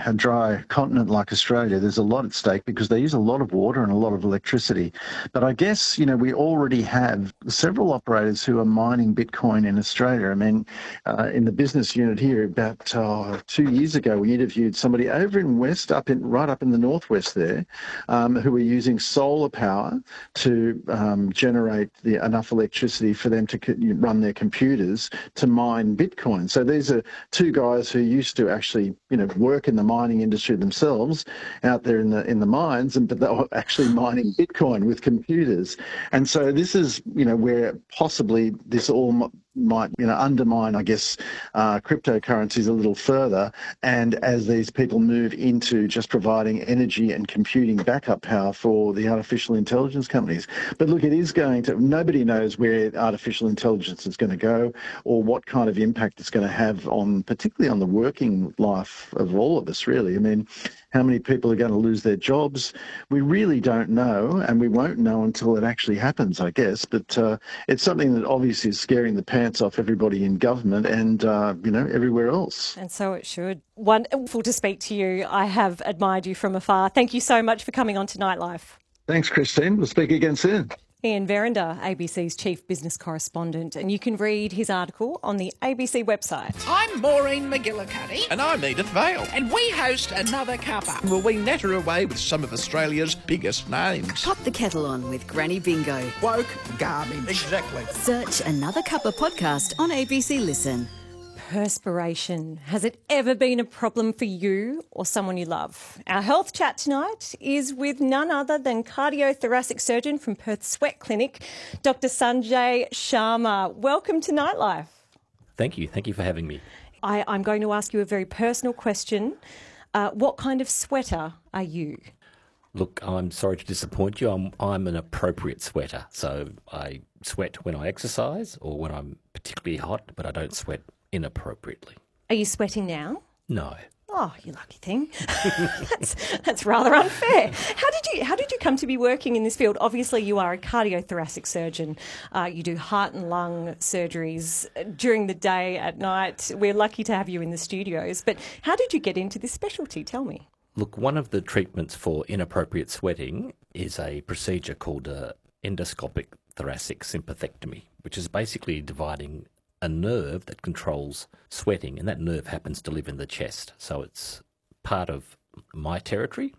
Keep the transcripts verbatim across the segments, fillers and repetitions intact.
a dry continent like Australia, there's a lot at stake because they use a lot of water and a lot of electricity. But I guess, you know, we already have several operators who are mining Bitcoin in Australia. I mean, uh, in the business unit here, about uh, two years ago, we interviewed somebody over in West, up in right up in the northwest there, um, who were using solar power to um, generate the, enough electricity for them to co- run their computers to mine Bitcoin. So these are two guys who used to actually, you know, work in the mining industry themselves out there in the in the mines, and but they were actually mining Bitcoin with computers. And so this is, you know, where possibly this all might, you know, undermine, I guess, uh, cryptocurrencies a little further. And as these people move into just providing energy and computing backup power for the artificial intelligence companies. But look, it is going to, nobody knows where artificial intelligence is going to go or what kind of impact it's going to have on, particularly on the working life of all of us, really. I mean, how many people are going to lose their jobs? We really don't know, and we won't know until it actually happens, I guess. But uh, it's something that obviously is scaring the pants off everybody in government and, uh, you know, everywhere else. And so it should. Wonderful to speak to you. I have admired you from afar. Thank you so much for coming on to Nightlife. Thanks, Christine. We'll speak again soon. Ian Verinder, A B C's chief business correspondent, and you can read his article on the A B C website. I'm Maureen McGillicuddy. And I'm Edith Vale. And we host Another Cuppa. Well, we natter away with some of Australia's biggest names. Pop the kettle on with Granny Bingo. Woke garbage. Exactly. Search Another Cuppa podcast on A B C Listen. Perspiration. Has it ever been a problem for you or someone you love? Our health chat tonight is with none other than cardiothoracic surgeon from Perth Sweat Clinic, Doctor Sanjay Sharma. Welcome to Nightlife. Thank you. Thank you for having me. I, I'm going to ask you a very personal question. Uh, what kind of sweater are you? Look, I'm sorry to disappoint you. I'm I'm an appropriate sweater. So I sweat when I exercise or when I'm particularly hot, but I don't sweat inappropriately. Are you sweating now? No. Oh, you lucky thing. that's that's rather unfair. How did you how did you come to be working in this field? Obviously, you are a cardiothoracic surgeon. Uh, you do heart and lung surgeries during the day, at night. We're lucky to have you in the studios. But how did you get into this specialty? Tell me. Look, one of the treatments for inappropriate sweating is a procedure called uh, endoscopic thoracic sympathectomy, which is basically dividing a nerve that controls sweating, and that nerve happens to live in the chest. So it's part of my territory,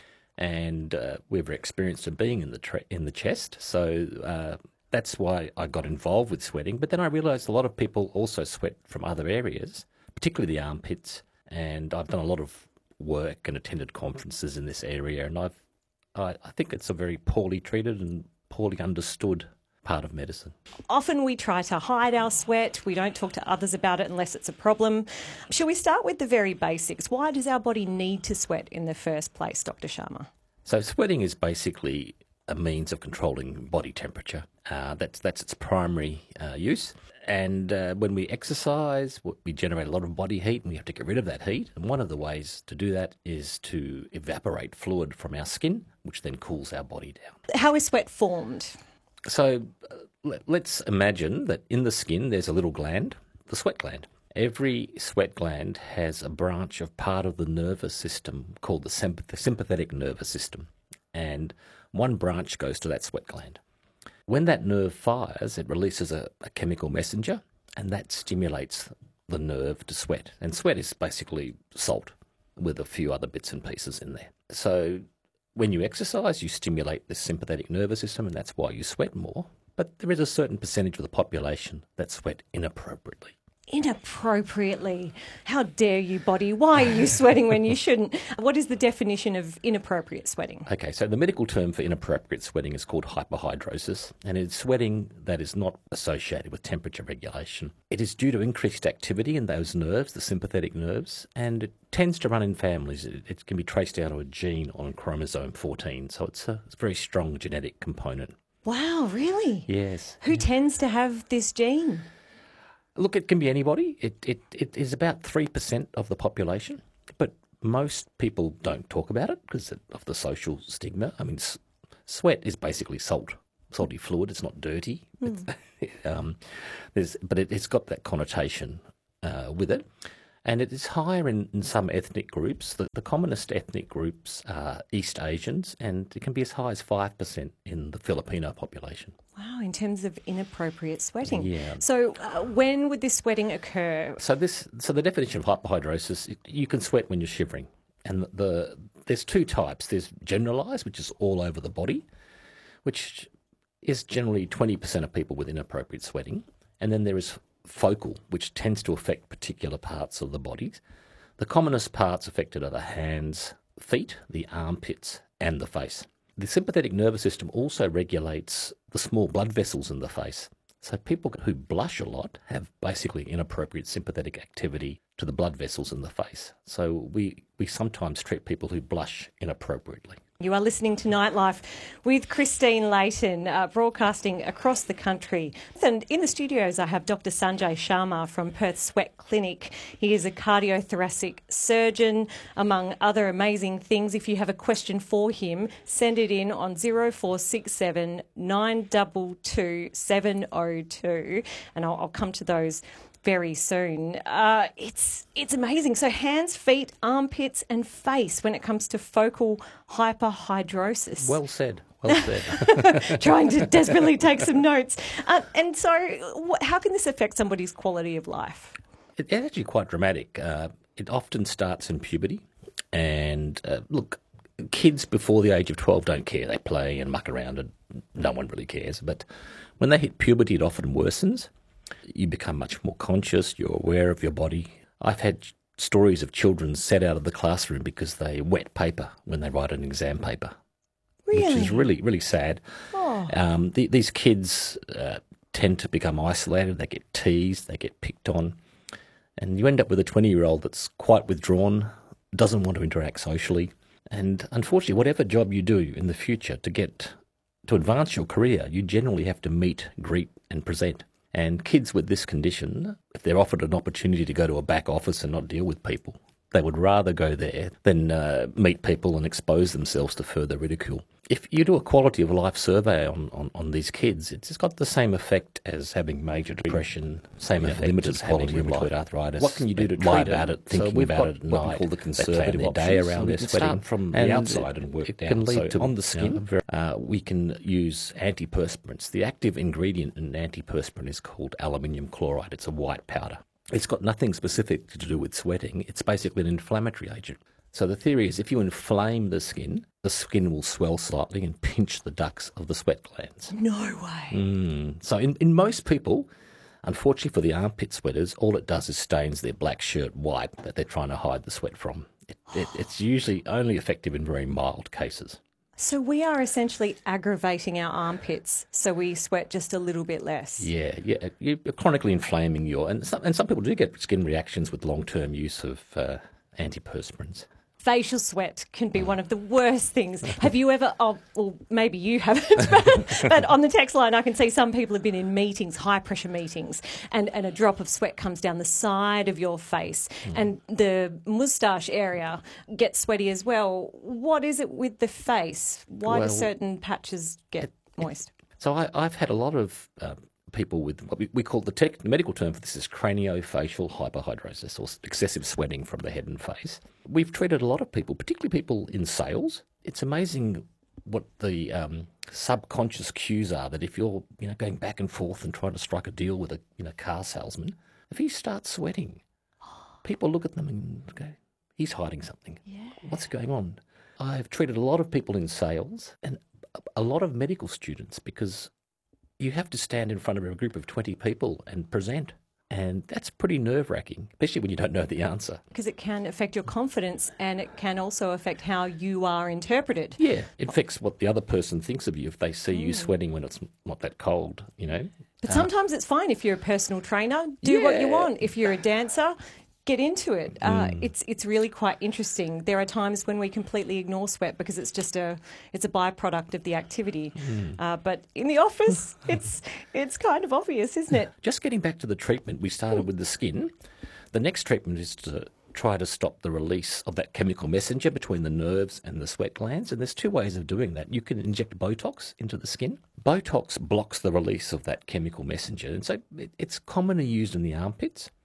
and uh, we're very experienced in being in the tre- in the chest. So uh, that's why I got involved with sweating. But then I realised a lot of people also sweat from other areas, particularly the armpits, and I've done a lot of work and attended conferences in this area, and I've I, I think it's a very poorly treated and poorly understood part of medicine. Often we try to hide our sweat. We don't talk to others about it unless it's a problem. Shall we start with the very basics? Why does our body need to sweat in the first place, Doctor Sharma? So sweating is basically a means of controlling body temperature. Uh, that's that's its primary uh, use. And uh, when we exercise, we generate a lot of body heat, and we have to get rid of that heat. And one of the ways to do that is to evaporate fluid from our skin, which then cools our body down. How is sweat formed? So uh, let's imagine that in the skin there's a little gland, the sweat gland. Every sweat gland has a branch of part of the nervous system called the sympath- sympathetic nervous system, and one branch goes to that sweat gland. When that nerve fires, it releases a, a chemical messenger, and that stimulates the nerve to sweat. And sweat is basically salt with a few other bits and pieces in there. So when you exercise, you stimulate the sympathetic nervous system, and that's why you sweat more. But there is a certain percentage of the population that sweat inappropriately. Inappropriately? How dare you, body? Why are you sweating when you shouldn't? What is the definition of inappropriate sweating? Okay, so the medical term for inappropriate sweating is called hyperhidrosis, and it's sweating that is not associated with temperature regulation. It is due to increased activity in those nerves, the sympathetic nerves, and it tends to run in families. It, it can be traced down to a gene on chromosome fourteen, so it's a, it's a very strong genetic component. Wow, really? Yes. Who tends to have this gene? Look, it can be anybody. It, it, it is about three percent of the population, but most people don't talk about it because of the social stigma. I mean, s- sweat is basically salt, salty fluid. It's not dirty. Mm. It's, um, there's, but it, it's got that connotation uh, with it. And it is higher in, in some ethnic groups. The, the commonest ethnic groups are East Asians, and it can be as high as five percent in the Filipino population. Wow, in terms of inappropriate sweating. Yeah. So uh, when would this sweating occur? So this, so the definition of hyperhidrosis, it, you can sweat when you're shivering. And the, the there's two types. There's generalised, which is all over the body, which is generally twenty percent of people with inappropriate sweating. And then there is focal, which tends to affect particular parts of the body. The commonest parts affected are the hands, feet, the armpits, and the face. The sympathetic nervous system also regulates the small blood vessels in the face. So people who blush a lot have basically inappropriate sympathetic activity to the blood vessels in the face. So we, we sometimes treat people who blush inappropriately. You are listening to Nightlife with Christine Layton, uh, broadcasting across the country. And in the studios, I have Doctor Sanjay Sharma from Perth Sweat Clinic. He is a cardiothoracic surgeon, among other amazing things. If you have a question for him, send it in on zero four six seven nine two two seven zero two, and I'll, I'll come to those very soon. Uh, it's it's amazing. So hands, feet, armpits and face when it comes to focal hyperhidrosis. Well said. Well said. Trying to desperately take some notes. Uh, and so wh- how can this affect somebody's quality of life? It- It's actually quite dramatic. Uh, it often starts in puberty. And uh, look, kids before the age of twelve don't care. They play and muck around and no one really cares. But when they hit puberty, it often worsens. You become much more conscious, you're aware of your body. I've had stories of children set out of the classroom because they wet paper when they write an exam paper, Really? which is really, really sad. Oh. Um, the, these kids uh, tend to become isolated, they get teased, they get picked on, and you end up with a twenty-year-old that's quite withdrawn, doesn't want to interact socially, and unfortunately, whatever job you do in the future to get to advance your career, you generally have to meet, greet and present. And kids with this condition, if they're offered an opportunity to go to a back office and not deal with people, they would rather go there than uh, meet people and expose themselves to further ridicule. If you do a quality of life survey on, on, on these kids, it's got the same effect as having major depression, same Yeah, effect limited as having quality of rheumatoid life. arthritis. What can you do to lie treat it? about it, So thinking we've about got it at what we night? call the They conservative plan their day options. around We their can sweating. start from the And outside and work it down. can lead So to on the skin. you know, very- uh, we can use antiperspirants. The active ingredient in antiperspirant is called aluminium chloride. It's a white powder. It's got nothing specific to do with sweating. It's basically an inflammatory agent. So the theory is if you inflame the skin, the skin will swell slightly and pinch the ducts of the sweat glands. No way. Mm. So in, in most people, unfortunately for the armpit sweaters, all it does is stains their black shirt white that they're trying to hide the sweat from. It, it, it's usually only effective in very mild cases. So we are essentially aggravating our armpits so we sweat just a little bit less. Yeah, yeah, you're chronically inflaming your, and some, and some people do get skin reactions with long-term use of uh, antiperspirants. Facial sweat can be one of the worst things. Have you ever, oh, well, maybe you haven't, but, but on the text line I can see some people have been in meetings, high-pressure meetings, and, and a drop of sweat comes down the side of your face mm. and the moustache area gets sweaty as well. What is it with the face? Why well, do certain patches get moist? So I, I've had a lot of uh, people with what we, we call the, tech, the medical term for this is craniofacial hyperhidrosis, or excessive sweating from the head and face. We've treated a lot of people, particularly people in sales. It's amazing what the um, subconscious cues are that if you're you know going back and forth and trying to strike a deal with a you know car salesman, if he starts sweating, people look at them and go, he's hiding something. Yeah. What's going on? I've treated a lot of people in sales and a lot of medical students because you have to stand in front of a group of twenty people and present. And that's pretty nerve-wracking, especially when you don't know the answer. Because it can affect your confidence and it can also affect how you are interpreted. Yeah, it affects what the other person thinks of you if they see you sweating when it's not that cold, you know. But sometimes it's fine if you're a personal trainer. Do what you Yeah. want. If you're a dancer, get into it. Uh, Mm. It's it's really quite interesting. There are times when we completely ignore sweat because it's just a it's a byproduct of the activity. Mm. Uh, but in the office, it's it's kind of obvious, isn't it? Just getting back to the treatment, we started with the skin. The next treatment is to try to stop the release of that chemical messenger between the nerves and the sweat glands. And there's two ways of doing that. You can inject Botox into the skin. Botox blocks the release of that chemical messenger. And so it, it's commonly used in the armpits.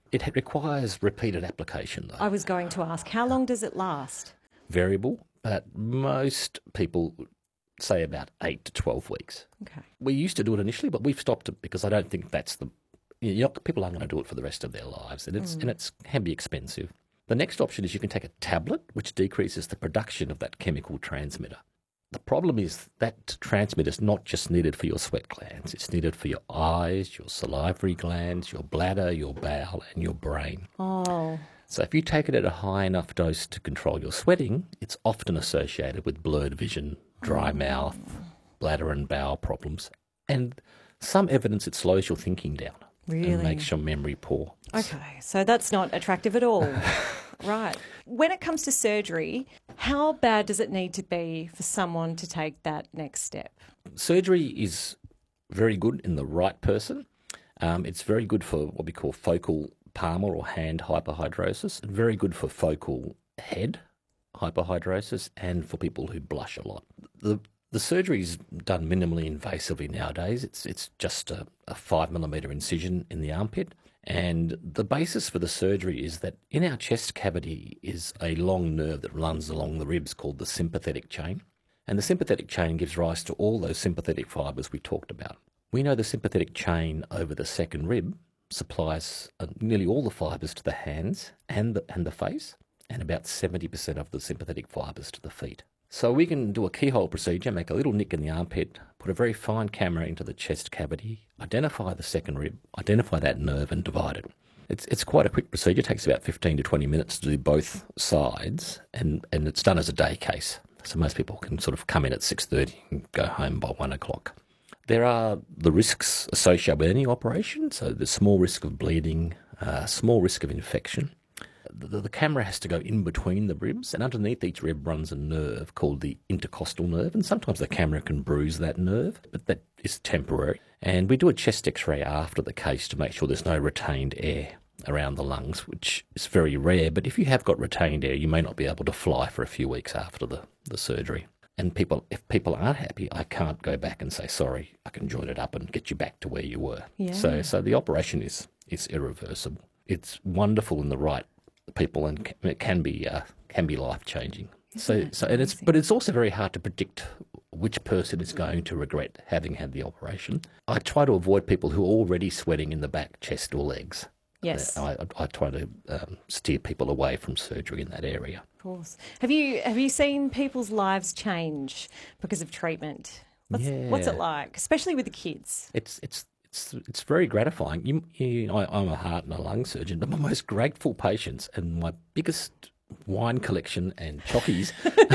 It requires repeated application, though. I was going to ask, how long does it last? Variable, but most people say about eight to twelve weeks. Okay. We used to do it initially, but we've stopped it because I don't think that's the... You know, people aren't going to do it for the rest of their lives, and it's Mm. and it's can be expensive. The next option is you can take a tablet, which decreases the production of that chemical transmitter. The problem is that transmitter is not just needed for your sweat glands. It's needed for your eyes, your salivary glands, your bladder, your bowel, and your brain. Oh, So if you take it at a high enough dose to control your sweating, it's often associated with blurred vision, dry mouth, bladder and bowel problems, and some evidence it slows your thinking down Really? and makes your memory poor. okay. So that's not attractive at all. Right. When it comes to surgery, how bad does it need to be for someone to take that next step? Surgery is very good in the right person. Um, it's very good for what we call focal palmar or hand hyperhidrosis, and very good for focal head hyperhidrosis, and for people who blush a lot. The the surgery is done minimally invasively nowadays. It's it's just a, a five millimetre incision in the armpit. And the basis for the surgery is that in our chest cavity is a long nerve that runs along the ribs called the sympathetic chain. And the sympathetic chain gives rise to all those sympathetic fibres we talked about. We know the sympathetic chain over the second rib supplies uh, nearly all the fibres to the hands and the, and the face, and about seventy percent of the sympathetic fibres to the feet. So we can do a keyhole procedure, make a little nick in the armpit, put a very fine camera into the chest cavity, identify the second rib, identify that nerve and divide it. It's it's quite a quick procedure. It takes about fifteen to twenty minutes to do both sides, and, and it's done as a day case. So most people can sort of come in at six thirty and go home by one o'clock. There are the risks associated with any operation. So there's small risk of bleeding, uh, small risk of infection. The, the camera has to go in between the ribs, and underneath each rib runs a nerve called the intercostal nerve, and sometimes the camera can bruise that nerve, but that is temporary. And we do a chest x-ray after the case to make sure there's no retained air around the lungs, which is very rare, but if you have got retained air, you may not be able to fly for a few weeks after the, the surgery. And people, if people aren't happy, I can't go back and say, sorry, I can join it up and get you back to where you were. Yeah. So so the operation is, is irreversible. It's wonderful in the right people, and ca- it can be uh, can be life changing. So so and it's but it's also very hard to predict which person is going to regret having had the operation. I try to avoid people who are already sweating in the back, chest or legs. Yes. I, I, I try to um, steer people away from surgery in that area. Of course. Have you have you seen people's lives change because of treatment? What's, what's Yeah. it like, especially with the kids? It's it's it's it's very gratifying. You, you, I, I'm a heart and a lung surgeon, but my most grateful patients and my biggest wine collection and chockies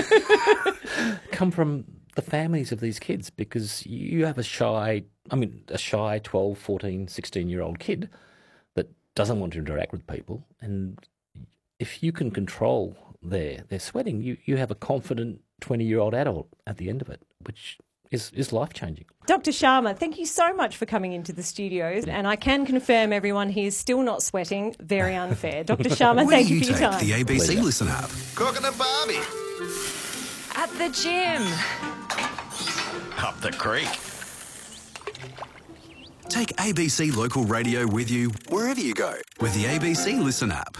come from the families of these kids, because you have a shy, I mean, a shy twelve, fourteen, sixteen-year-old kid that doesn't want to interact with people, and if you can control their their sweating, you, you have a confident twenty-year-old adult at the end of it, which is, is life-changing. Doctor Sharma, thank you so much for coming into the studios, and I can confirm everyone he is still not sweating. Very unfair. Doctor Sharma, Where thank do you you for your take time. the A B C Pleasure. Listen app? Cooking a Barbie. At the gym. Up the creek. Take A B C Local Radio with you wherever you go with the A B C Listen app.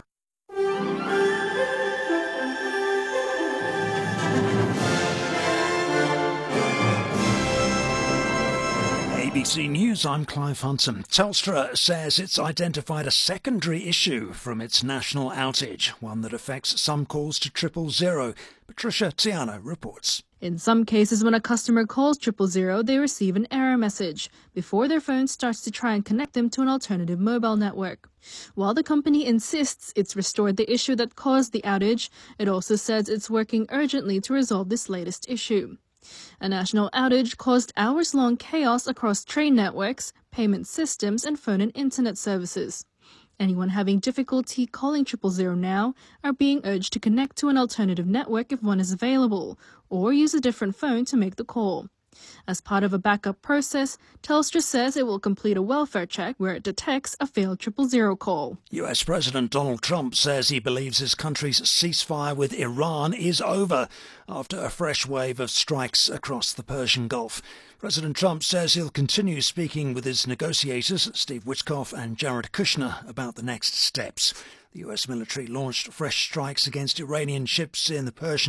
A B C News, I'm Clive Hunton. Telstra says it's identified a secondary issue from its national outage, one that affects some calls to triple zero. Patricia Tiano reports. In some cases, when a customer calls triple zero, they receive an error message before their phone starts to try and connect them to an alternative mobile network. While the company insists it's restored the issue that caused the outage, it also says it's working urgently to resolve this latest issue. A national outage caused hours-long chaos across train networks, payment systems, and phone and internet services. Anyone having difficulty calling triple zero now are being urged to connect to an alternative network if one is available, or use a different phone to make the call. As part of a backup process, Telstra says it will complete a welfare check where it detects a failed triple zero call. U S President Donald Trump says he believes his country's ceasefire with Iran is over after a fresh wave of strikes across the Persian Gulf. President Trump says he'll continue speaking with his negotiators, Steve Witkoff and Jared Kushner, about the next steps. The U S military launched fresh strikes against Iranian ships in the Persian